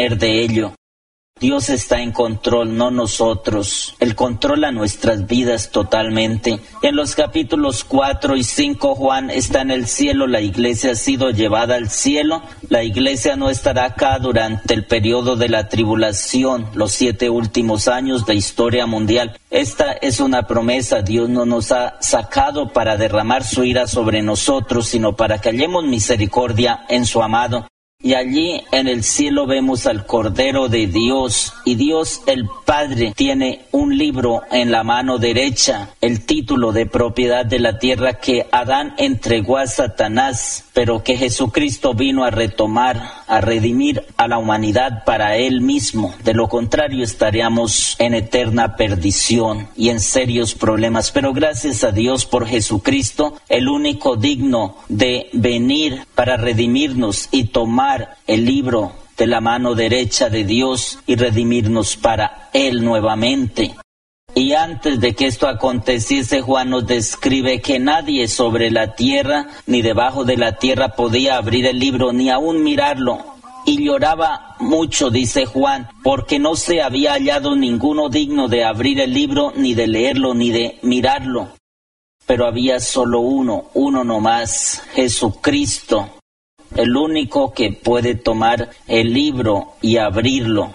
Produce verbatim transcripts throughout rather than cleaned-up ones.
de ello. Dios está en control, no nosotros. Él controla nuestras vidas totalmente. En los capítulos cuatro y cinco, Juan está en el cielo, la iglesia ha sido llevada al cielo. La iglesia no estará acá durante el periodo de la tribulación, los siete últimos años de historia mundial. Esta es una promesa. Dios no nos ha sacado para derramar su ira sobre nosotros, sino para que hallemos misericordia en su amado. Y allí en el cielo vemos al Cordero de Dios, y Dios el Padre tiene un libro en la mano derecha, el título de propiedad de la tierra que Adán entregó a Satanás, pero que Jesucristo vino a retomar, a redimir a la humanidad para Él mismo. De lo contrario estaríamos en eterna perdición y en serios problemas. Pero gracias a Dios por Jesucristo, el único digno de venir para redimirnos y tomar el libro de la mano derecha de Dios y redimirnos para Él nuevamente. Y antes de que esto aconteciese, Juan nos describe que nadie sobre la tierra ni debajo de la tierra podía abrir el libro ni aún mirarlo. Y lloraba mucho, dice Juan, porque no se había hallado ninguno digno de abrir el libro, ni de leerlo, ni de mirarlo. Pero había solo uno, uno nomás, Jesucristo, el único que puede tomar el libro y abrirlo.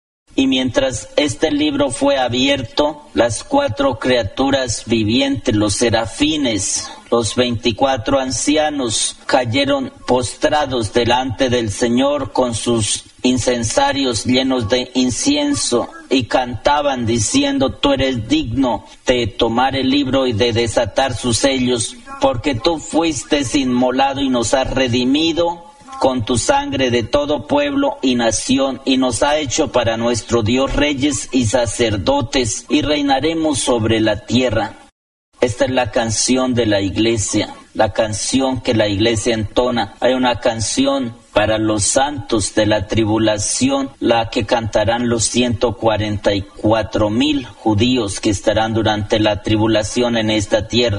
Y mientras este libro fue abierto, las cuatro criaturas vivientes, los serafines, los veinticuatro ancianos, cayeron postrados delante del Señor con sus incensarios llenos de incienso y cantaban diciendo: tú eres digno de tomar el libro y de desatar sus sellos, porque tú fuiste inmolado y nos has redimido con tu sangre de todo pueblo y nación, y nos ha hecho para nuestro Dios reyes y sacerdotes, y reinaremos sobre la tierra. Esta es la canción de la iglesia, la canción que la iglesia entona. Hay una canción para los santos de la tribulación, la que cantarán los ciento cuarenta y cuatro mil judíos que estarán durante la tribulación en esta tierra.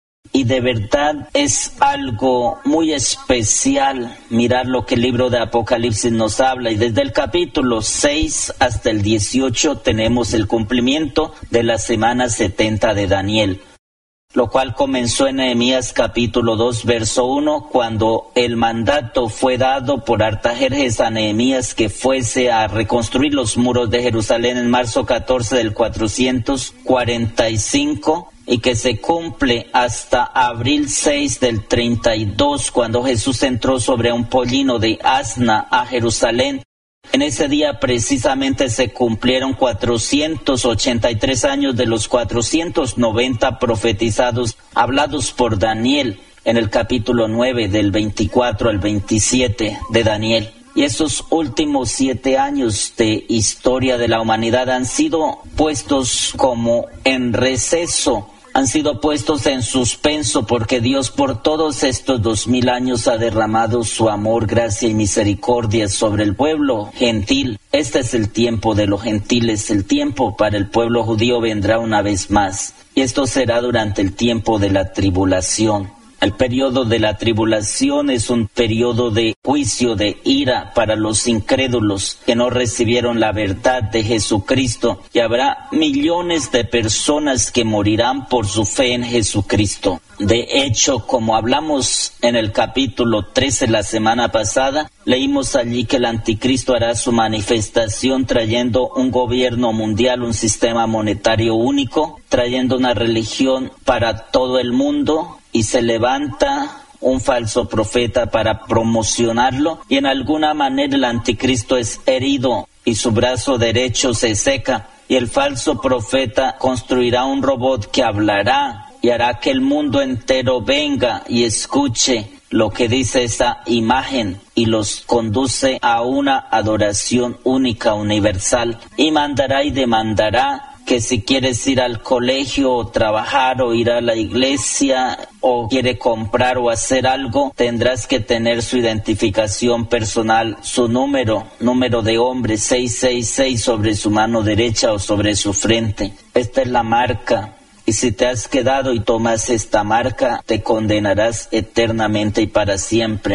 Y de verdad es algo muy especial mirar lo que el libro de Apocalipsis nos habla. Y desde el capítulo seis hasta el dieciocho tenemos el cumplimiento de la semana setenta de Daniel, lo cual comenzó en Nehemías capítulo dos, verso uno, cuando el mandato fue dado por Artajerjes a Nehemías que fuese a reconstruir los muros de Jerusalén en marzo catorce del cuatrocientos cuarenta y cinco, y que se cumple hasta abril seis del treinta y dos, cuando Jesús entró sobre un pollino de asna a Jerusalén. En ese día precisamente se cumplieron cuatrocientos ochenta y tres años de los cuatrocientos noventa profetizados, hablados por Daniel en el capítulo nueve, del veinticuatro al veintisiete de Daniel. Y esos últimos siete años de historia de la humanidad han sido puestos como en receso, han sido puestos en suspenso, porque Dios por todos estos dos mil años ha derramado su amor, gracia y misericordia sobre el pueblo gentil. Este es el tiempo de los gentiles, el tiempo para el pueblo judío vendrá una vez más, y esto será durante el tiempo de la tribulación. El periodo de la tribulación es un periodo de juicio, de ira para los incrédulos que no recibieron la verdad de Jesucristo, y habrá millones de personas que morirán por su fe en Jesucristo. De hecho, como hablamos en el capítulo trece la semana pasada, leímos allí que el anticristo hará su manifestación trayendo un gobierno mundial, un sistema monetario único, trayendo una religión para todo el mundo, y se levanta un falso profeta para promocionarlo, y en alguna manera el anticristo es herido y su brazo derecho se seca, y el falso profeta construirá un robot que hablará y hará que el mundo entero venga y escuche lo que dice esa imagen, y los conduce a una adoración única, universal, y mandará y demandará que si quieres ir al colegio o trabajar o ir a la iglesia o quiere comprar o hacer algo, tendrás que tener su identificación personal, su número, número de hombre seis seis seis sobre su mano derecha o sobre su frente. Esta es la marca. Y si te has quedado y tomas esta marca, te condenarás eternamente y para siempre.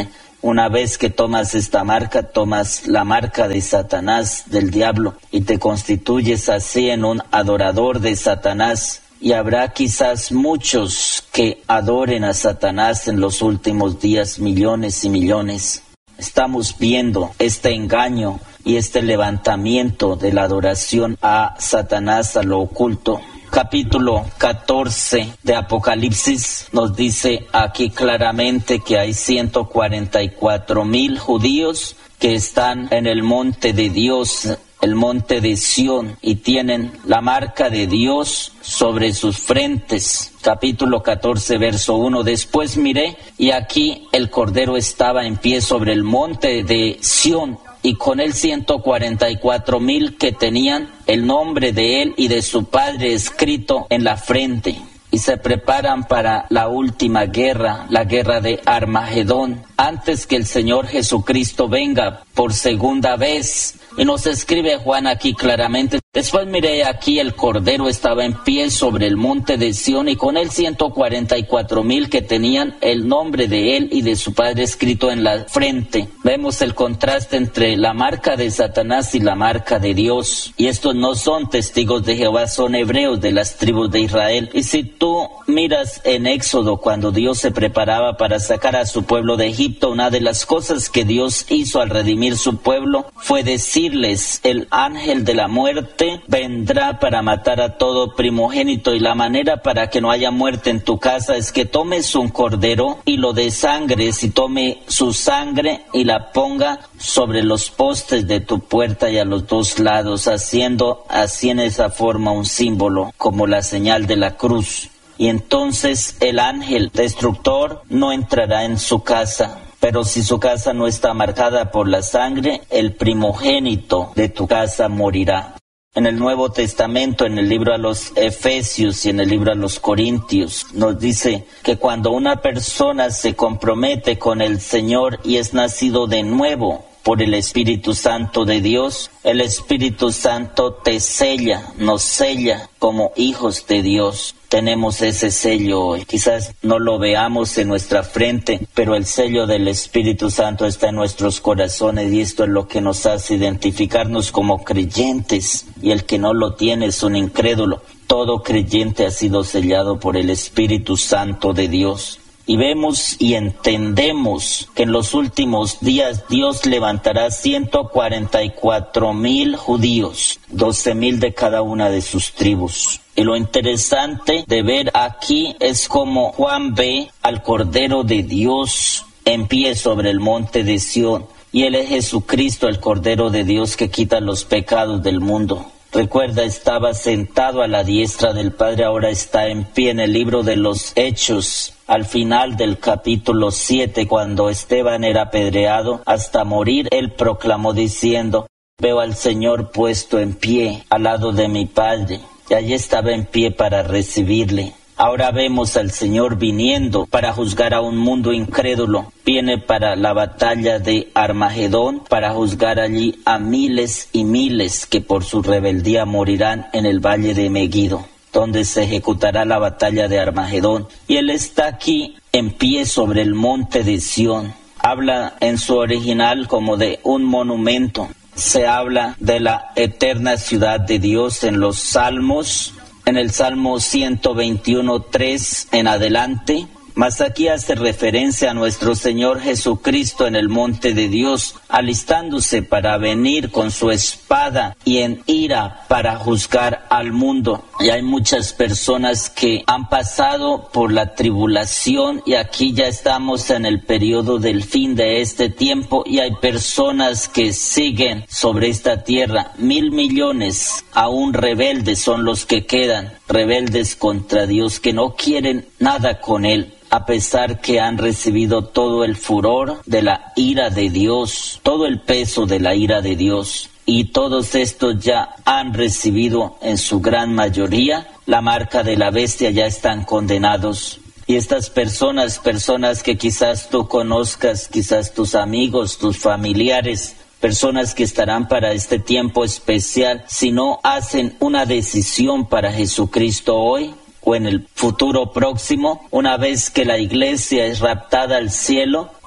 Una vez que tomas esta marca, tomas la marca de Satanás, del diablo, y te constituyes así en un adorador de Satanás. Y habrá quizás muchos que adoren a Satanás en los últimos días, millones y millones. Estamos viendo este engaño y este levantamiento de la adoración a Satanás, a lo oculto. Capítulo catorce de Apocalipsis nos dice aquí claramente que hay ciento cuarenta y cuatro mil judíos que están en el monte de Dios, el monte de Sión, y tienen la marca de Dios sobre sus frentes. Capítulo catorce, verso uno. Después miré, y aquí el Cordero estaba en pie sobre el monte de Sión, y con él ciento cuarenta y cuatro mil que tenían el nombre de él y de su padre escrito en la frente. Y se preparan para la última guerra, la guerra de Armagedón, antes que el Señor Jesucristo venga por segunda vez. Y nos escribe Juan aquí claramente: después miré, aquí el Cordero estaba en pie sobre el monte de Sión, y con él ciento cuarenta y cuatro mil que tenían el nombre de él y de su padre escrito en la frente. Vemos el contraste entre la marca de Satanás y la marca de Dios. Y estos no son testigos de Jehová, son hebreos de las tribus de Israel. Y si tú miras en Éxodo, cuando Dios se preparaba para sacar a su pueblo de Egipto, una de las cosas que Dios hizo al redimir su pueblo fue decirles: el ángel de la muerte vendrá para matar a todo primogénito, y la manera para que no haya muerte en tu casa es que tomes un cordero y lo desangres, y tome su sangre y la ponga sobre los postes de tu puerta y a los dos lados, haciendo así en esa forma un símbolo como la señal de la cruz. Y entonces el ángel destructor no entrará en su casa. Pero si su casa no está marcada por la sangre, el primogénito de tu casa morirá. En el Nuevo Testamento, en el libro a los Efesios y en el libro a los Corintios, nos dice que cuando una persona se compromete con el Señor y es nacido de nuevo por el Espíritu Santo de Dios, el Espíritu Santo te sella, nos sella como hijos de Dios. Tenemos ese sello hoy. Quizás no lo veamos en nuestra frente, pero el sello del Espíritu Santo está en nuestros corazones, y esto es lo que nos hace identificarnos como creyentes. Y el que no lo tiene es un incrédulo. Todo creyente ha sido sellado por el Espíritu Santo de Dios. Y vemos y entendemos que en los últimos días Dios levantará ciento cuarenta y cuatro mil judíos, doce mil de cada una de sus tribus. Y lo interesante de ver aquí es como Juan ve al Cordero de Dios en pie sobre el monte de Sión. Y él es Jesucristo, el Cordero de Dios que quita los pecados del mundo. Recuerda, estaba sentado a la diestra del Padre, ahora está en pie. En el libro de los Hechos, al final del capítulo siete, cuando Esteban era apedreado hasta morir, él proclamó diciendo: veo al Señor puesto en pie al lado de mi Padre. Y allí estaba en pie para recibirle. Ahora vemos al Señor viniendo para juzgar a un mundo incrédulo. Viene para la batalla de Armagedón, para juzgar allí a miles y miles que por su rebeldía morirán en el valle de Megido, donde se ejecutará la batalla de Armagedón. Y Él está aquí en pie sobre el monte de Sión. Habla en su original como de un monumento. Se habla de la eterna ciudad de Dios en los Salmos, en el Salmo ciento veintiuno, tres en adelante. Mas aquí hace referencia a nuestro Señor Jesucristo en el monte de Dios, alistándose para venir con su espada y en ira para juzgar al mundo. Y hay muchas personas que han pasado por la tribulación, y aquí ya estamos en el periodo del fin de este tiempo, y hay personas que siguen sobre esta tierra. Mil millones aún rebeldes son los que quedan, rebeldes contra Dios, que no quieren nada con Él, a pesar que han recibido todo el furor de la ira de Dios, todo el peso de la ira de Dios. Y todos estos ya han recibido en su gran mayoría la marca de la bestia, ya están condenados. Y estas personas, personas que quizás tú conozcas, quizás tus amigos, tus familiares, personas que estarán para este tiempo especial, si no hacen una decisión para Jesucristo hoy o en el futuro próximo, una vez que la iglesia es raptada al cielo,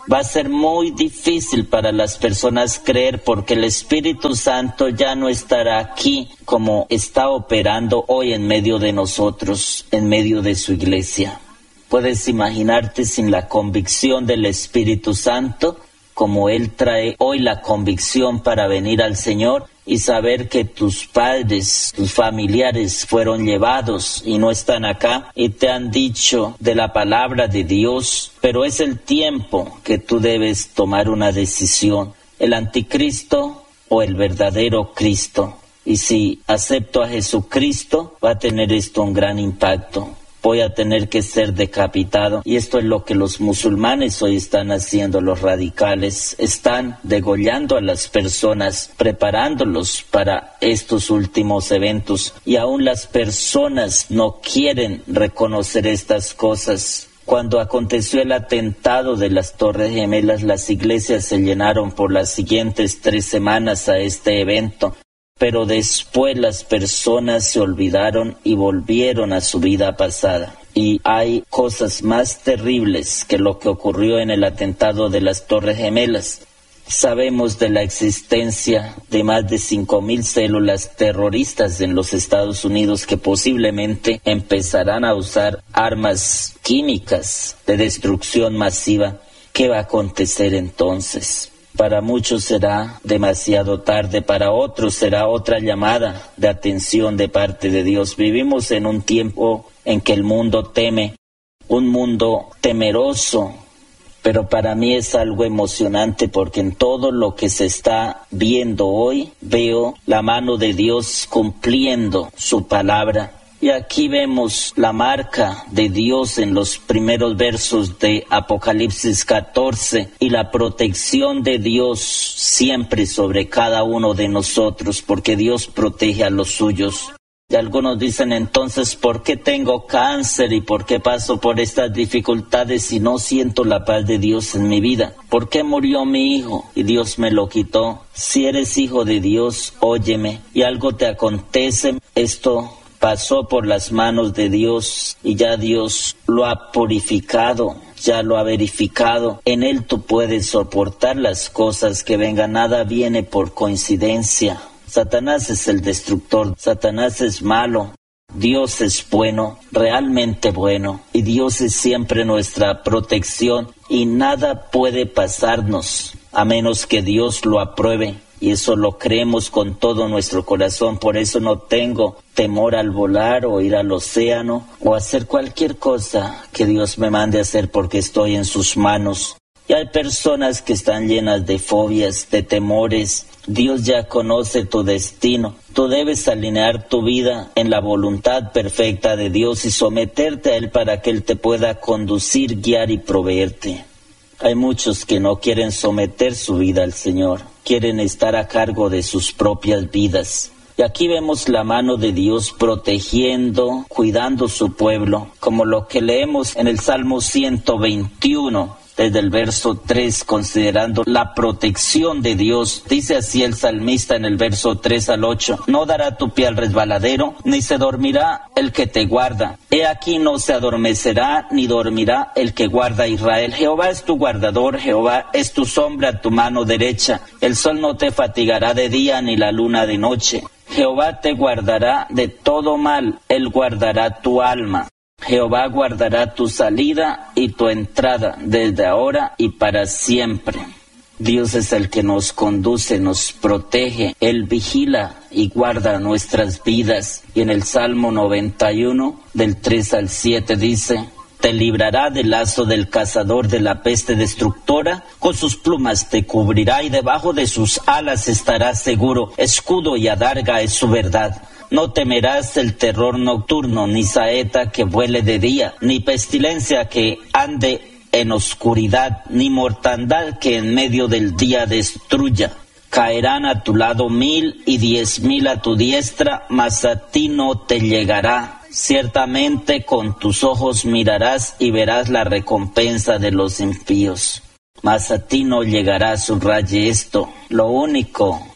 Va a ser muy difícil para las personas creer porque el Espíritu Santo ya no estará aquí como está operando hoy en medio de nosotros, en medio de su iglesia. Puedes imaginarte sin la convicción del Espíritu Santo, como Él trae hoy la convicción para venir al Señor y saber que tus padres, tus familiares fueron llevados y no están acá y te han dicho de la palabra de Dios, pero es el tiempo que tú debes tomar una decisión, el anticristo o el verdadero Cristo. Y si acepto a Jesucristo, va a tener esto un gran impacto. Voy a tener que ser decapitado. Y esto es lo que los musulmanes hoy están haciendo, los radicales. Están degollando a las personas, preparándolos para estos últimos eventos. Y aún las personas no quieren reconocer estas cosas. Cuando aconteció el atentado de las Torres Gemelas, las iglesias se llenaron por las siguientes tres semanas a este evento. Pero después las personas se olvidaron y volvieron a su vida pasada. Y hay cosas más terribles que lo que ocurrió en el atentado de las Torres Gemelas. Sabemos de la existencia de más de cinco mil células terroristas en los Estados Unidos que posiblemente empezarán a usar armas químicas de destrucción masiva. ¿Qué va a acontecer entonces? Para muchos será demasiado tarde, para otros será otra llamada de atención de parte de Dios. Vivimos en un tiempo en que el mundo teme, un mundo temeroso, pero para mí es algo emocionante porque en todo lo que se está viendo hoy veo la mano de Dios cumpliendo su palabra. Y aquí vemos la marca de Dios en los primeros versos de Apocalipsis catorce y la protección de Dios siempre sobre cada uno de nosotros, porque Dios protege a los suyos. Y algunos dicen entonces, ¿por qué tengo cáncer y por qué paso por estas dificultades y no siento la paz de Dios en mi vida? ¿Por qué murió mi hijo y Dios me lo quitó? Si eres hijo de Dios, óyeme, y algo te acontece, esto pasó por las manos de Dios y ya Dios lo ha purificado, ya lo ha verificado. En Él tú puedes soportar las cosas que vengan, nada viene por coincidencia. Satanás es el destructor, Satanás es malo, Dios es bueno, realmente bueno, y Dios es siempre nuestra protección y nada puede pasarnos a menos que Dios lo apruebe. Y eso lo creemos con todo nuestro corazón, por eso no tengo temor al volar o ir al océano o hacer cualquier cosa que Dios me mande a hacer porque estoy en sus manos. Y hay personas que están llenas de fobias, de temores. Dios ya conoce tu destino. Tú debes alinear tu vida en la voluntad perfecta de Dios y someterte a Él para que Él te pueda conducir, guiar y proveerte. Hay muchos que no quieren someter su vida al Señor, quieren estar a cargo de sus propias vidas. Y aquí vemos la mano de Dios protegiendo, cuidando su pueblo, como lo que leemos en el Salmo ciento veintiuno. Desde el verso tres, considerando la protección de Dios, dice así el salmista en el verso tres al ocho, no dará tu pie al resbaladero, ni se dormirá el que te guarda. He aquí no se adormecerá, ni dormirá el que guarda a Israel. Jehová es tu guardador, Jehová es tu sombra a tu mano derecha. El sol no te fatigará de día, ni la luna de noche. Jehová te guardará de todo mal, Él guardará tu alma. Jehová guardará tu salida y tu entrada desde ahora y para siempre. Dios es el que nos conduce, nos protege, Él vigila y guarda nuestras vidas. Y en el Salmo noventa y uno, del tres al siete dice, te librará del lazo del cazador, de la peste destructora, con sus plumas te cubrirá y debajo de sus alas estarás seguro. Escudo y adarga es su verdad. No temerás el terror nocturno, ni saeta que vuele de día, ni pestilencia que ande en oscuridad, ni mortandad que en medio del día destruya. Caerán a tu lado mil y diez mil a tu diestra, mas a ti no te llegará. Ciertamente con tus ojos mirarás y verás la recompensa de los impíos. Mas a ti no llegará, subraye esto. Lo único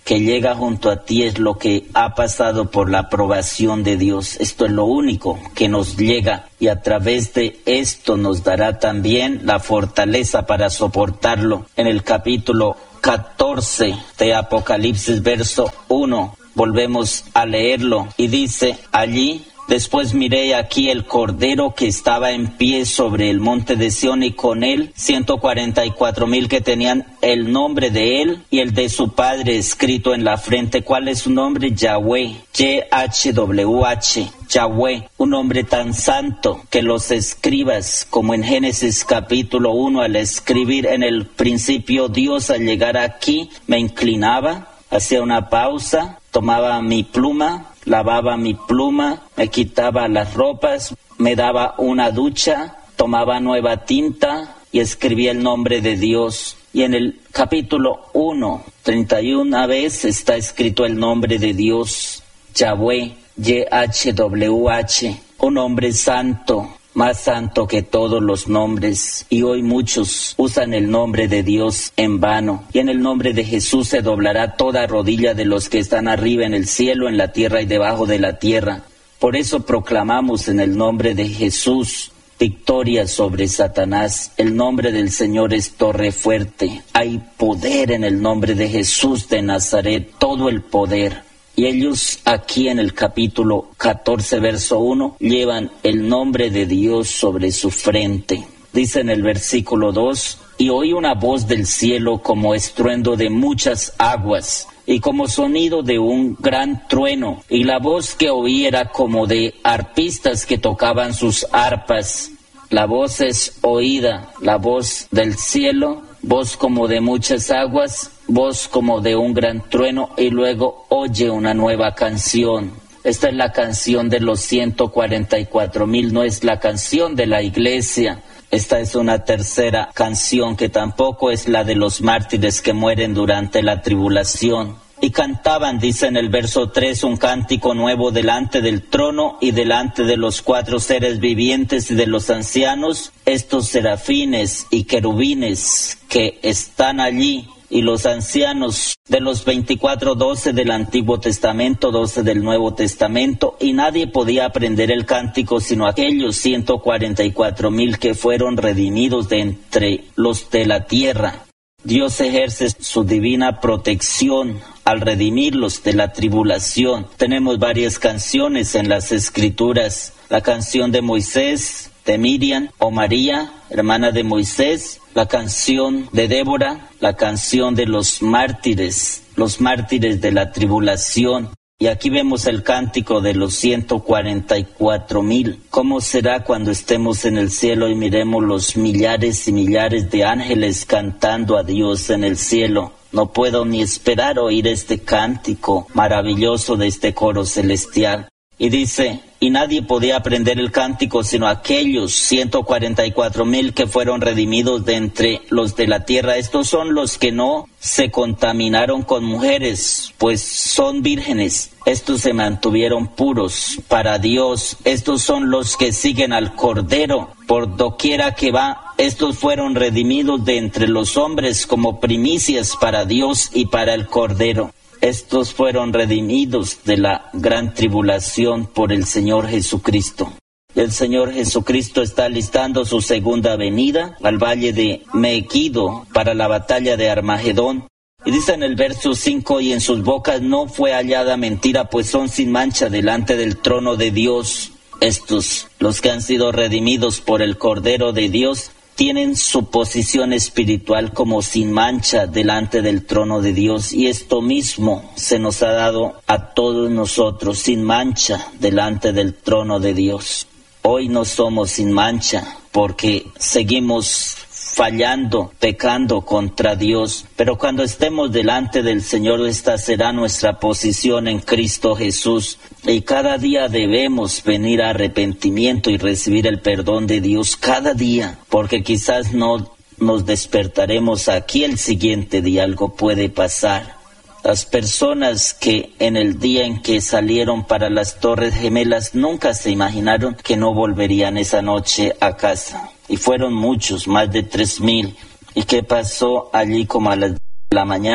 que llega junto a ti es lo que ha pasado por la aprobación de Dios. Esto es lo único que nos llega y a través de esto nos dará también la fortaleza para soportarlo. En el capítulo catorce de Apocalipsis, verso uno, volvemos a leerlo y dice allí: después miré aquí el Cordero que estaba en pie sobre el monte de Sión y con él ciento cuarenta y cuatro mil que tenían el nombre de él y el de su padre escrito en la frente. ¿Cuál es su nombre? Yahweh, Y H W H, Yahweh, un nombre tan santo que los escribas, como en Génesis capítulo uno, al escribir en el principio Dios, al llegar aquí me inclinaba, hacía una pausa, tomaba mi pluma, lavaba mi pluma, me quitaba las ropas, me daba una ducha, tomaba nueva tinta y escribía el nombre de Dios. Y en el capítulo uno, treinta y una veces está escrito el nombre de Dios, Yahweh, Y H W H, un nombre santo, más santo que todos los nombres. Y hoy muchos usan el nombre de Dios en vano. Y en el nombre de Jesús se doblará toda rodilla de los que están arriba en el cielo, en la tierra y debajo de la tierra. Por eso proclamamos en el nombre de Jesús victoria sobre Satanás. El nombre del Señor es torre fuerte. Hay poder en el nombre de Jesús de Nazaret, todo el poder. Y ellos aquí en el capítulo catorce, verso uno, llevan el nombre de Dios sobre su frente. Dice en el versículo dos: y oí una voz del cielo como estruendo de muchas aguas y como sonido de un gran trueno. Y la voz que oí era como de arpistas que tocaban sus arpas. La voz es oída, la voz del cielo, voz como de muchas aguas, voz como de un gran trueno, y luego oye una nueva canción. Esta es la canción de los ciento cuarenta y cuatro mil, no es la canción de la iglesia. Esta es una tercera canción que tampoco es la de los mártires que mueren durante la tribulación. Y cantaban, dice en el verso tres, un cántico nuevo delante del trono y delante de los cuatro seres vivientes y de los ancianos, estos serafines y querubines que están allí, y los ancianos, de los veinticuatro, doce del Antiguo Testamento, doce del Nuevo Testamento, y nadie podía aprender el cántico sino aquellos ciento cuarenta y cuatro mil que fueron redimidos de entre los de la tierra. Dios ejerce su divina protección al redimirlos de la tribulación. Tenemos varias canciones en las Escrituras. La canción de Moisés, de Miriam o María, hermana de Moisés, la canción de Débora, la canción de los mártires, los mártires de la tribulación. Y aquí vemos el cántico de los ciento cuarenta y cuatro mil. ¿Cómo será cuando estemos en el cielo y miremos los millares y millares de ángeles cantando a Dios en el cielo? No puedo ni esperar oír este cántico maravilloso de este coro celestial. Y dice: y nadie podía aprender el cántico sino aquellos ciento cuarenta y cuatro mil que fueron redimidos de entre los de la tierra. Estos son los que no se contaminaron con mujeres, pues son vírgenes. Estos se mantuvieron puros para Dios. Estos son los que siguen al Cordero por doquiera que va. Estos fueron redimidos de entre los hombres como primicias para Dios y para el Cordero. Estos fueron redimidos de la gran tribulación por el Señor Jesucristo. El Señor Jesucristo está alistando su segunda venida al valle de Megiddo para la batalla de Armagedón. Y dice en el verso cinco: y en sus bocas no fue hallada mentira, pues son sin mancha delante del trono de Dios. Estos, los que han sido redimidos por el Cordero de Dios, tienen su posición espiritual como sin mancha delante del trono de Dios, y esto mismo se nos ha dado a todos nosotros, sin mancha delante del trono de Dios. Hoy no somos sin mancha porque seguimos fallando, pecando contra Dios, pero cuando estemos delante del Señor, esta será nuestra posición en Cristo Jesús, y cada día debemos venir a arrepentimiento y recibir el perdón de Dios cada día, porque quizás no nos despertaremos aquí el siguiente día, algo puede pasar. Las personas que en el día en que salieron para las Torres Gemelas nunca se imaginaron que no volverían esa noche a casa. Y fueron muchos, más de tres mil. ¿Y qué pasó allí como a las de la mañana?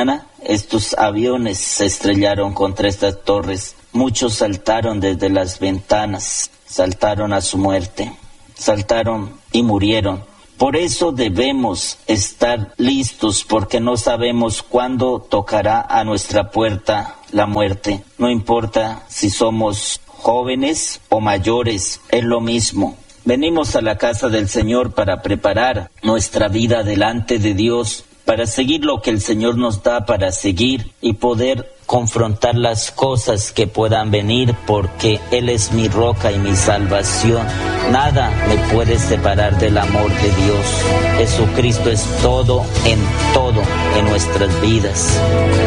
estos aviones se estrellaron contra estas torres. Muchos saltaron desde las ventanas, saltaron a su muerte, saltaron y murieron. Por eso debemos estar listos, porque no sabemos cuándo tocará a nuestra puerta la muerte. No importa si somos jóvenes o mayores, es lo mismo. Venimos a la casa del Señor para preparar nuestra vida delante de Dios, para seguir lo que el Señor nos da para seguir y poder confrontar las cosas que puedan venir, porque Él es mi roca y mi salvación. Nada me puede separar del amor de Dios. Jesucristo es todo en todo en nuestras vidas.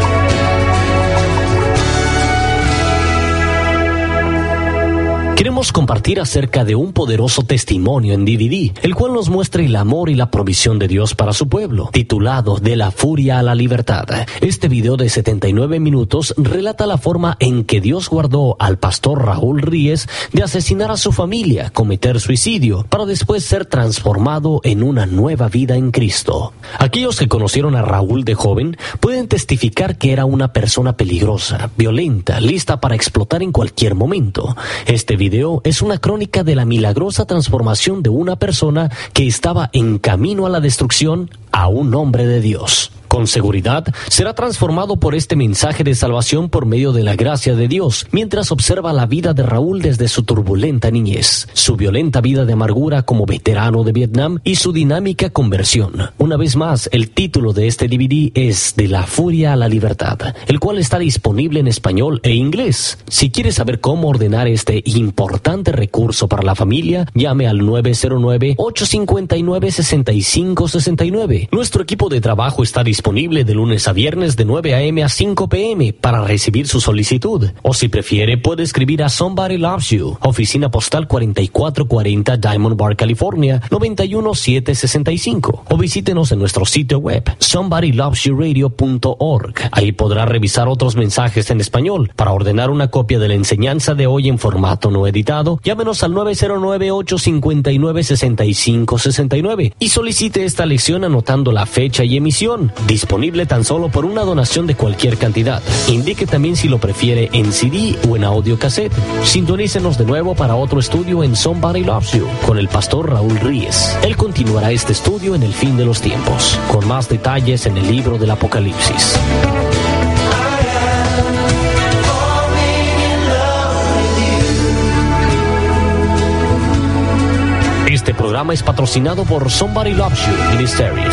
Queremos compartir acerca de un poderoso testimonio en D V D, el cual nos muestra el amor y la provisión de Dios para su pueblo, titulado De la furia a la libertad. Este video de setenta y nueve minutos relata la forma en que Dios guardó al pastor Raúl Ríes de asesinar a su familia, cometer suicidio, para después ser transformado en una nueva vida en Cristo. Aquellos que conocieron a Raúl de joven pueden testificar que era una persona peligrosa, violenta, lista para explotar en cualquier momento. Este video es una crónica de la milagrosa transformación de una persona que estaba en camino a la destrucción a un hombre de Dios. Con seguridad, será transformado por este mensaje de salvación por medio de la gracia de Dios, mientras observa la vida de Raúl desde su turbulenta niñez, su violenta vida de amargura como veterano de Vietnam y su dinámica conversión. Una vez más, el título de este D V D es De la furia a la libertad, el cual está disponible en español e inglés. Si quieres saber cómo ordenar este importante recurso para la familia, llame al nueve cero nueve, ocho cinco nueve, seis cinco seis nueve. Nuestro equipo de trabajo está disponible disponible de lunes a viernes de nueve a eme a cinco pe eme para recibir su solicitud. O si prefiere, puede escribir a Somebody Loves You, oficina postal cuarenta y cuatro cuarenta Diamond Bar, California, noventa y uno siete sesenta y cinco. O visítenos en nuestro sitio web, somebody loves you radio punto org. Ahí podrá revisar otros mensajes en español. Para ordenar una copia de la enseñanza de hoy en formato no editado, llámenos al nueve cero nueve, ocho cinco nueve, seis cinco seis nueve y solicite esta lección anotando la fecha y emisión. Disponible tan solo por una donación de cualquier cantidad. Indique también si lo prefiere en C D o en audio cassette. Sintonícenos de nuevo para otro estudio en Somebody Loves You con el pastor Raúl Ríes. Él continuará este estudio en el fin de los tiempos, con más detalles en el libro del Apocalipsis. Este programa es patrocinado por Somebody Loves You Ministries.